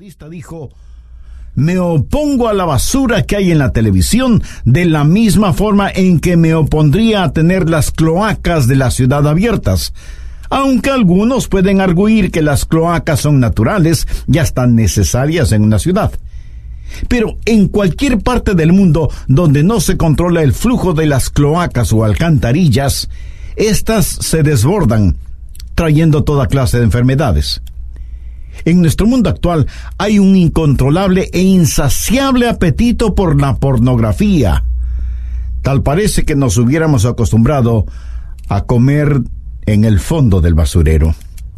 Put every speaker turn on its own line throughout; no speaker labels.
periodista dijo: me opongo a la basura que hay en la televisión de la misma forma en que me opondría a tener las cloacas de la ciudad abiertas, aunque algunos pueden arguir que las cloacas son naturales y hasta necesarias en una ciudad. Pero en cualquier parte del mundo donde no se controla el flujo de las cloacas o alcantarillas, estas se desbordan, trayendo toda clase de enfermedades. En nuestro mundo actual hay un incontrolable e insaciable apetito por la pornografía. Tal parece que nos hubiéramos acostumbrado a comer en el fondo del basurero.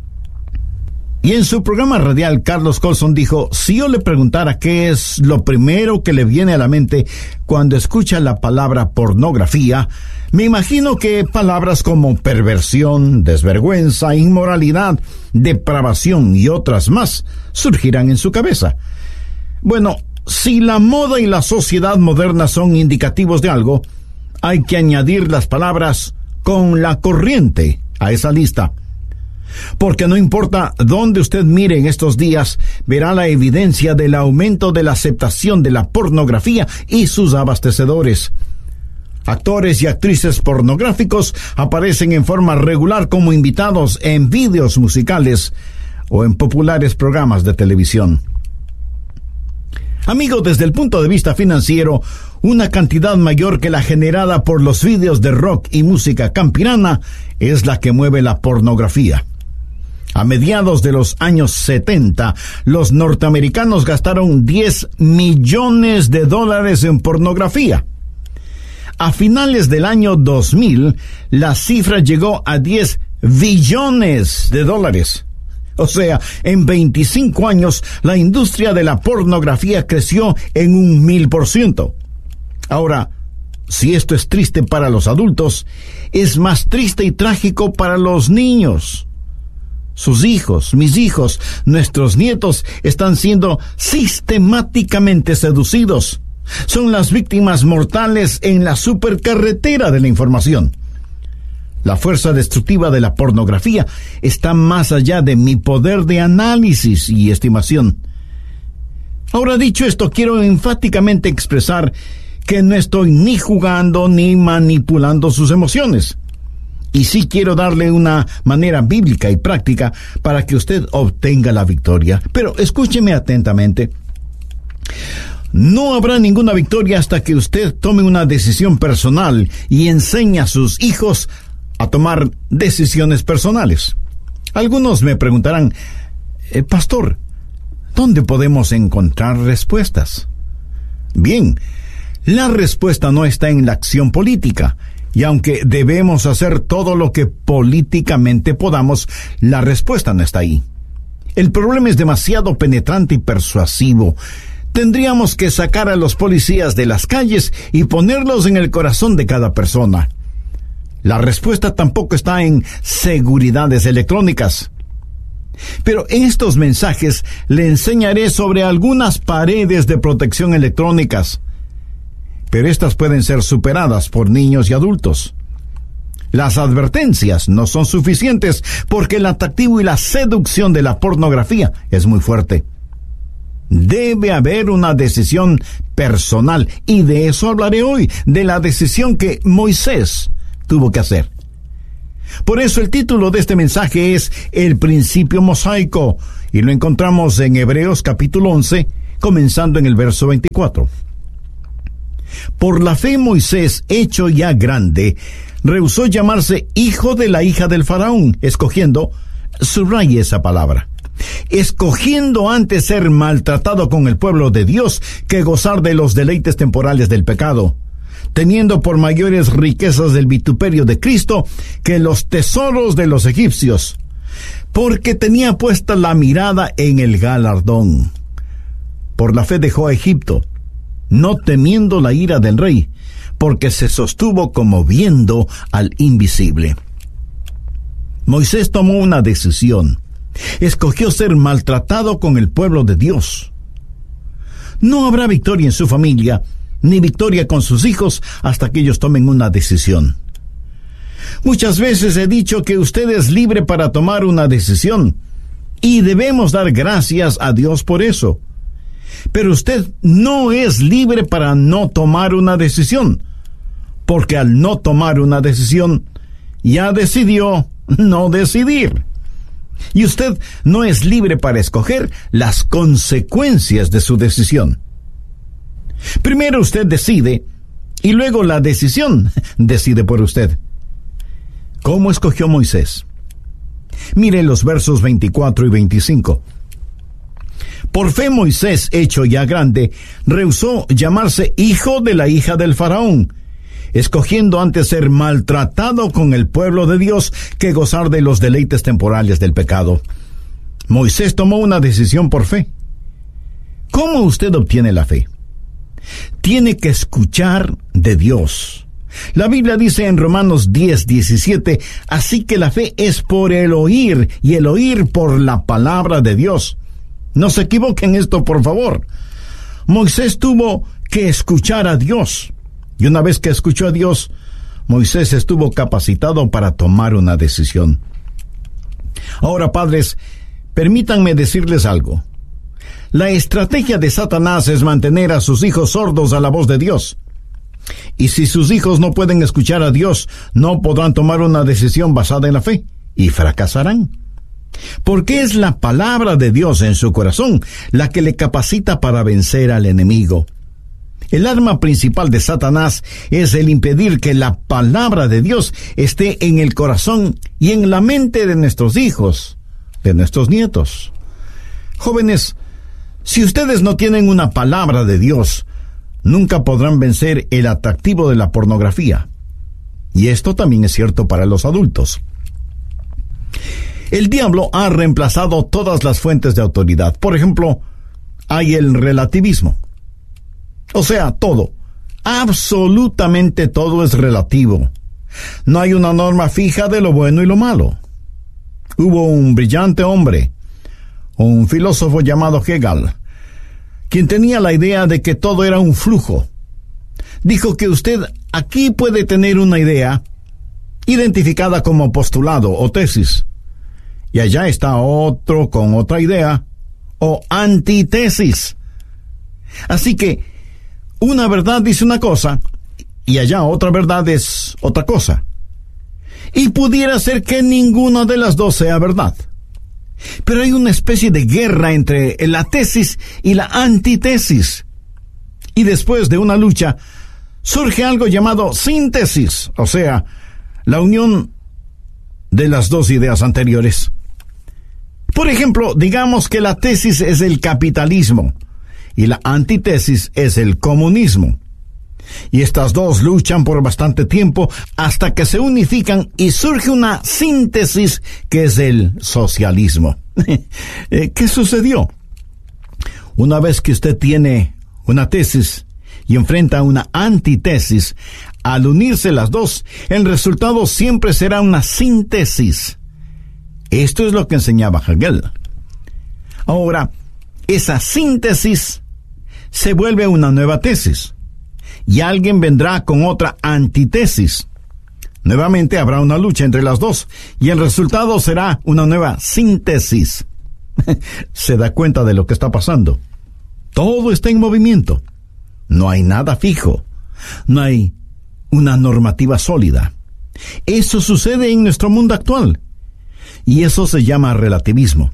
Y en su programa radial, Carlos Colson dijo: si yo le preguntara qué es lo primero que le viene a la mente cuando escucha la palabra pornografía, me imagino que palabras como perversión, desvergüenza, inmoralidad, depravación y otras más surgirán en su cabeza. Bueno, si la moda y la sociedad moderna son indicativos de algo, hay que añadir las palabras con la corriente a esa lista. Porque no importa dónde usted mire en estos días, verá la evidencia del aumento de la aceptación de la pornografía y sus abastecedores. Actores y actrices pornográficos aparecen en forma regular como invitados en vídeos musicales o en populares programas de televisión. Amigo, desde el punto de vista financiero, una cantidad mayor que la generada por los vídeos de rock y música campirana es la que mueve la pornografía. A mediados de los años 70, los norteamericanos gastaron $10 millones en pornografía. A finales del año 2000, la cifra llegó a $10 billones. O sea, en 25 años, la industria de la pornografía creció en 1000%. Ahora, si esto es triste para los adultos, es más triste y trágico para los niños. Sus hijos, mis hijos, nuestros nietos están siendo sistemáticamente seducidos. Son las víctimas mortales en la supercarretera de la información. La fuerza destructiva de la pornografía está más allá de mi poder de análisis y estimación. Ahora, dicho esto, quiero enfáticamente expresar que no estoy ni jugando ni manipulando sus emociones. Y sí quiero darle una manera bíblica y práctica para que usted obtenga la victoria. Pero escúcheme atentamente. No habrá ninguna victoria hasta que usted tome una decisión personal y enseñe a sus hijos a tomar decisiones personales. Algunos me preguntarán: pastor, ¿dónde podemos encontrar respuestas? Bien, la respuesta no está en la acción política. Y aunque debemos hacer todo lo que políticamente podamos, la respuesta no está ahí. El problema es demasiado penetrante y persuasivo. Tendríamos que sacar a los policías de las calles y ponerlos en el corazón de cada persona. La respuesta tampoco está en seguridades electrónicas. Pero en estos mensajes le enseñaré sobre algunas paredes de protección electrónicas. Pero estas pueden ser superadas por niños y adultos. Las advertencias no son suficientes porque el atractivo y la seducción de la pornografía es muy fuerte. Debe haber una decisión personal, y de eso hablaré hoy, de la decisión que Moisés tuvo que hacer. Por eso el título de este mensaje es El principio mosaico, y lo encontramos en Hebreos capítulo 11, comenzando en el verso 24. Por la fe Moisés, hecho ya grande, rehusó llamarse hijo de la hija del faraón, escogiendo, subraye esa palabra, escogiendo antes ser maltratado con el pueblo de Dios que gozar de los deleites temporales del pecado, teniendo por mayores riquezas del vituperio de Cristo que los tesoros de los egipcios, porque tenía puesta la mirada en el galardón. Por la fe dejó a Egipto, no temiendo la ira del rey, porque se sostuvo como viendo al invisible. Moisés tomó una decisión. Escogió ser maltratado con el pueblo de Dios. No habrá victoria en su familia, ni victoria con sus hijos, hasta que ellos tomen una decisión. Muchas veces he dicho que usted es libre para tomar una decisión, y debemos dar gracias a Dios por eso. Pero usted no es libre para no tomar una decisión, porque al no tomar una decisión, ya decidió no decidir. Y usted no es libre para escoger las consecuencias de su decisión. Primero usted decide, y luego la decisión decide por usted. ¿Cómo escogió Moisés? Mire los versos 24 y 25. Por fe Moisés, hecho ya grande, rehusó llamarse hijo de la hija del faraón, escogiendo antes ser maltratado con el pueblo de Dios que gozar de los deleites temporales del pecado. Moisés tomó una decisión por fe. ¿Cómo usted obtiene la fe? Tiene que escuchar de Dios. La Biblia dice en Romanos 10:17, así que la fe es por el oír, y el oír por la palabra de Dios. No se equivoquen esto, por favor. Moisés tuvo que escuchar a Dios. Y una vez que escuchó a Dios, Moisés estuvo capacitado para tomar una decisión. Ahora, padres, permítanme decirles algo. La estrategia de Satanás es mantener a sus hijos sordos a la voz de Dios. Y si sus hijos no pueden escuchar a Dios, no podrán tomar una decisión basada en la fe, y fracasarán. Porque es la palabra de Dios en su corazón la que le capacita para vencer al enemigo. El arma principal de Satanás es el impedir que la palabra de Dios esté en el corazón y en la mente de nuestros hijos, de nuestros nietos. Jóvenes, si ustedes no tienen una palabra de Dios, nunca podrán vencer el atractivo de la pornografía. Y esto también es cierto para los adultos. El diablo ha reemplazado todas las fuentes de autoridad. Por ejemplo, hay el relativismo. O sea, todo, absolutamente todo es relativo. No hay una norma fija de lo bueno y lo malo. Hubo un brillante hombre, un filósofo llamado Hegel, quien tenía la idea de que todo era un flujo. Dijo que usted aquí puede tener una idea identificada como postulado o tesis, y allá está otro con otra idea o antítesis. Así que una verdad dice una cosa y allá otra verdad es otra cosa. Y pudiera ser que ninguna de las dos sea verdad. Pero hay una especie de guerra entre la tesis y la antítesis. Y después de una lucha surge algo llamado síntesis, o sea, la unión de las dos ideas anteriores. Por ejemplo, digamos que la tesis es el capitalismo y la antítesis es el comunismo. Y estas dos luchan por bastante tiempo hasta que se unifican y surge una síntesis que es el socialismo. ¿Qué sucedió? Una vez que usted tiene una tesis y enfrenta una antítesis, al unirse las dos, el resultado siempre será una síntesis. Esto es lo que enseñaba Hegel. Ahora, esa síntesis se vuelve una nueva tesis, y alguien vendrá con otra antítesis. Nuevamente habrá una lucha entre las dos, y el resultado será una nueva síntesis. ¿Se da cuenta de lo que está pasando? Todo está en movimiento. No hay nada fijo. No hay una normativa sólida. Eso sucede en nuestro mundo actual, y eso se llama relativismo.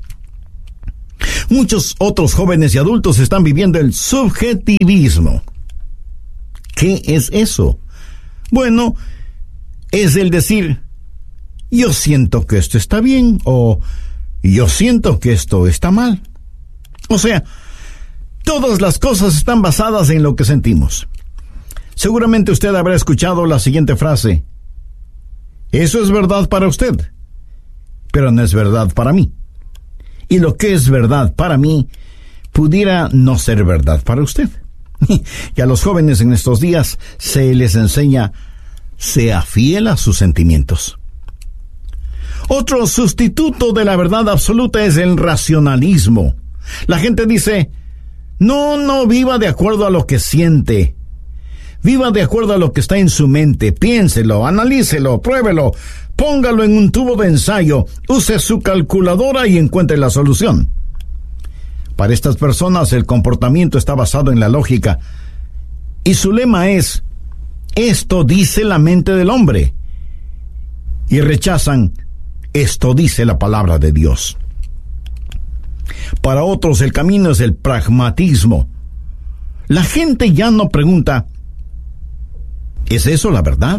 Muchos otros jóvenes y adultos están viviendo el subjetivismo. ¿Qué es eso? Bueno, es el decir, yo siento que esto está bien, o yo siento que esto está mal. O sea, todas las cosas están basadas en lo que sentimos. Seguramente usted habrá escuchado la siguiente frase: eso es verdad para usted, pero no es verdad para mí. Y lo que es verdad para mí pudiera no ser verdad para usted. Y a los jóvenes en estos días se les enseña: sea fiel a sus sentimientos. Otro sustituto de la verdad absoluta es el racionalismo. La gente dice: no viva de acuerdo a lo que siente. Viva de acuerdo a lo que está en su mente. Piénselo, analícelo, pruébelo, póngalo en un tubo de ensayo, use su calculadora y encuentre la solución. Para estas personas el comportamiento está basado en la lógica y su lema es: esto dice la mente del hombre, y rechazan: esto dice la palabra de Dios. Para otros el camino es el pragmatismo. La gente ya no pregunta: ¿es eso la verdad?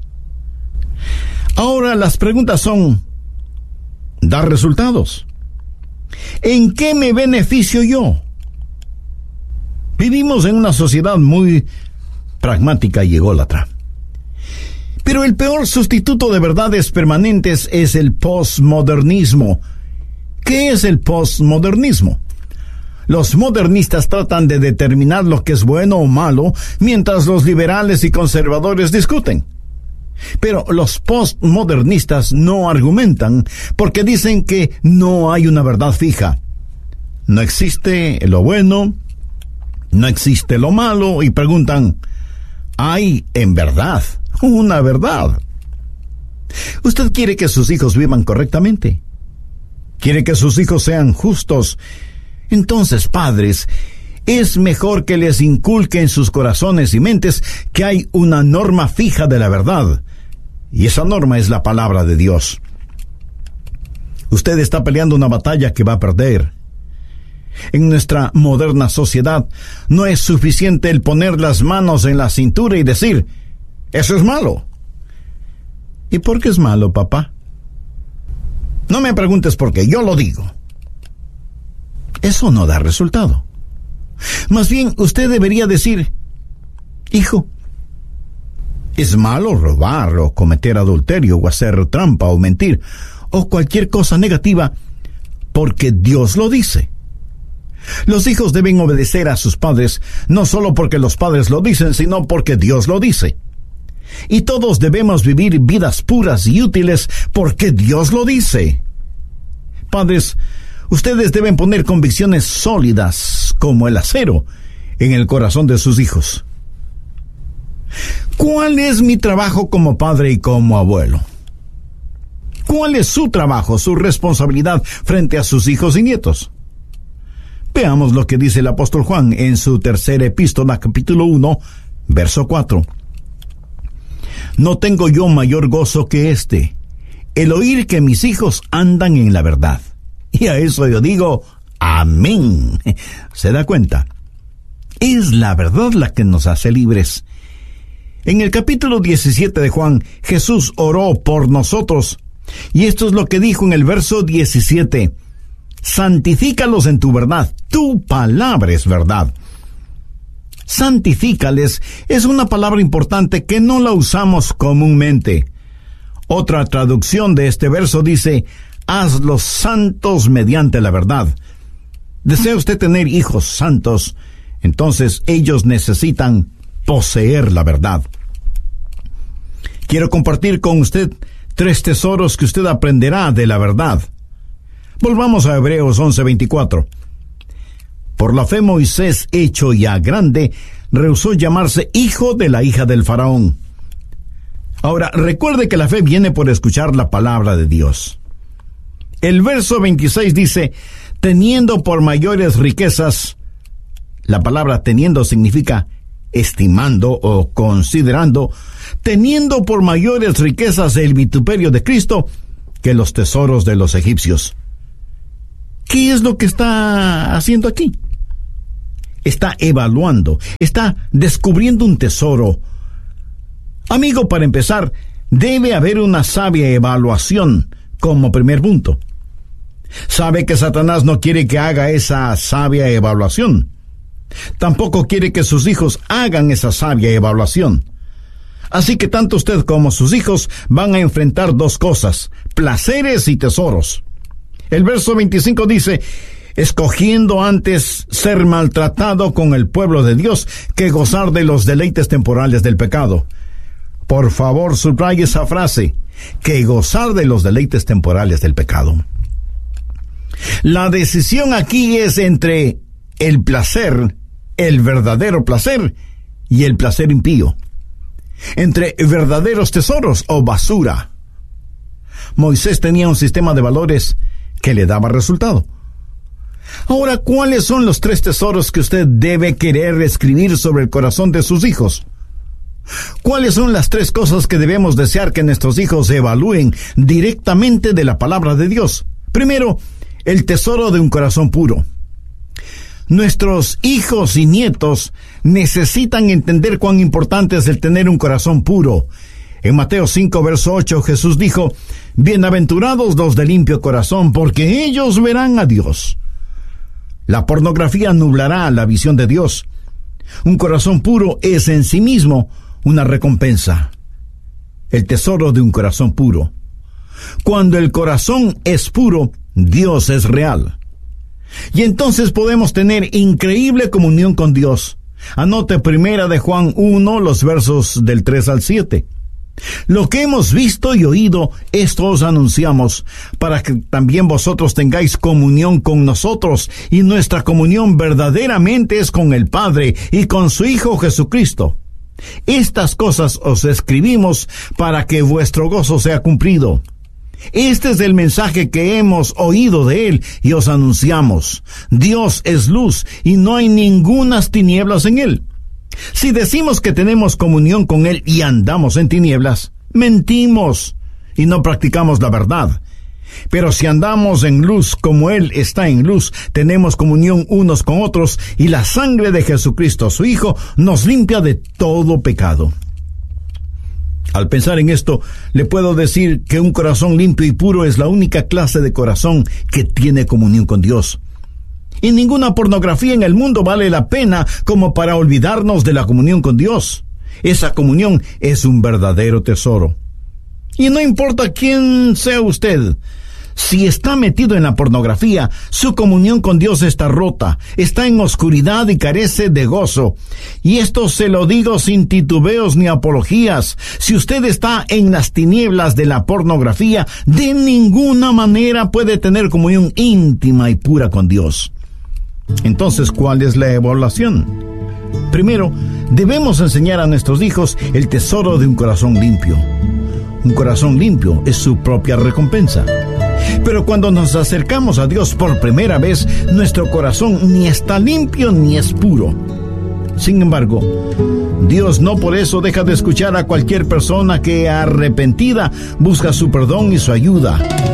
Ahora las preguntas son: ¿da resultados? ¿En qué me beneficio yo? Vivimos en una sociedad muy pragmática y ególatra. Pero el peor sustituto de verdades permanentes es el postmodernismo. ¿Qué es el postmodernismo? Los modernistas tratan de determinar lo que es bueno o malo, mientras los liberales y conservadores discuten. Pero los postmodernistas no argumentan, porque dicen que no hay una verdad fija. No existe lo bueno, no existe lo malo, y preguntan: ¿hay en verdad una verdad? ¿Usted quiere que sus hijos vivan correctamente? ¿Quiere que sus hijos sean justos? Entonces, padres, es mejor que les inculque en sus corazones y mentes que hay una norma fija de la verdad, y esa norma es la palabra de Dios. Usted está peleando una batalla que va a perder. En nuestra moderna sociedad no es suficiente el poner las manos en la cintura y decir: eso es malo. ¿Y por qué es malo, papá? No me preguntes por qué, yo lo digo. Eso no da resultado. Más bien, usted debería decir: hijo, es malo robar o cometer adulterio o hacer trampa o mentir o cualquier cosa negativa, porque Dios lo dice. Los hijos deben obedecer a sus padres, no solo porque los padres lo dicen, sino porque Dios lo dice. Y todos debemos vivir vidas puras y útiles porque Dios lo dice. Padres, ustedes deben poner convicciones sólidas como el acero en el corazón de sus hijos. ¿Cuál es mi trabajo como padre y como abuelo? ¿Cuál es su trabajo, su responsabilidad frente a sus hijos y nietos? Veamos lo que dice el apóstol Juan en su tercera epístola, capítulo 1, verso 4. No tengo yo mayor gozo que este, el oír que mis hijos andan en la verdad. Y a eso yo digo: amén. ¿Se da cuenta? Es la verdad la que nos hace libres. En el capítulo 17 de Juan, Jesús oró por nosotros, y esto es lo que dijo en el verso 17: santifícalos en tu verdad, tu palabra es verdad. Santifícales es una palabra importante que no la usamos comúnmente. Otra traducción de este verso dice: hazlos santos mediante la verdad. ¿Desea usted tener hijos santos? Entonces ellos necesitan poseer la verdad. Quiero compartir con usted 3 tesoros que usted aprenderá de la verdad. Volvamos a Hebreos 11:24. Por la fe Moisés, hecho ya grande, rehusó llamarse hijo de la hija del faraón. Ahora, recuerde que la fe viene por escuchar la palabra de Dios. El verso 26 dice: teniendo por mayores riquezas. La palabra teniendo significa estimando o considerando, teniendo por mayores riquezas el vituperio de Cristo que los tesoros de los egipcios. ¿Qué es lo que está haciendo aquí? Está evaluando, está descubriendo un tesoro. Amigo, para empezar, debe haber una sabia evaluación como primer punto. Sabe que Satanás no quiere que haga esa sabia evaluación. Tampoco quiere que sus hijos hagan esa sabia evaluación. Así que tanto usted como sus hijos van a enfrentar 2 cosas: placeres y tesoros. El verso 25 dice: escogiendo antes ser maltratado con el pueblo de Dios que gozar de los deleites temporales del pecado. Por favor, subraye esa frase: que gozar de los deleites temporales del pecado. La decisión aquí es entre el placer, el verdadero placer, y el placer impío, entre verdaderos tesoros o basura. Moisés tenía un sistema de valores que le daba resultado. Ahora, ¿cuáles son los 3 tesoros que usted debe querer escribir sobre el corazón de sus hijos? ¿Cuáles son las 3 cosas que debemos desear que nuestros hijos evalúen directamente de la palabra de Dios? Primero, el tesoro de un corazón puro. Nuestros hijos y nietos necesitan entender cuán importante es el tener un corazón puro. En Mateo 5, verso 8, Jesús dijo: bienaventurados los de limpio corazón, porque ellos verán a Dios. La pornografía nublará la visión de Dios. Un corazón puro es en sí mismo una recompensa. El tesoro de un corazón puro. Cuando el corazón es puro, Dios es real. Y entonces podemos tener increíble comunión con Dios. Anote 1 de Juan 1, los versos del 3 al 7. Lo que hemos visto y oído, esto os anunciamos, para que también vosotros tengáis comunión con nosotros, y nuestra comunión verdaderamente es con el Padre y con su Hijo Jesucristo. Estas cosas os escribimos para que vuestro gozo sea cumplido. Este es el mensaje que hemos oído de Él y os anunciamos. Dios es luz y no hay ningunas tinieblas en Él. Si decimos que tenemos comunión con Él y andamos en tinieblas, mentimos y no practicamos la verdad. Pero si andamos en luz como Él está en luz, tenemos comunión unos con otros, y la sangre de Jesucristo, su Hijo, nos limpia de todo pecado. Al pensar en esto, le puedo decir que un corazón limpio y puro es la única clase de corazón que tiene comunión con Dios. Y ninguna pornografía en el mundo vale la pena como para olvidarnos de la comunión con Dios. Esa comunión es un verdadero tesoro. Y no importa quién sea usted, si está metido en la pornografía, su comunión con Dios está rota, está en oscuridad y carece de gozo. Y esto se lo digo sin titubeos ni apologías. Si usted está en las tinieblas de la pornografía, de ninguna manera puede tener comunión íntima y pura con Dios. Entonces, ¿cuál es la evaluación? Primero, debemos enseñar a nuestros hijos el tesoro de un corazón limpio. Un corazón limpio es su propia recompensa. Pero cuando nos acercamos a Dios por primera vez, nuestro corazón ni está limpio ni es puro. Sin embargo, Dios no por eso deja de escuchar a cualquier persona que, arrepentida, busca su perdón y su ayuda.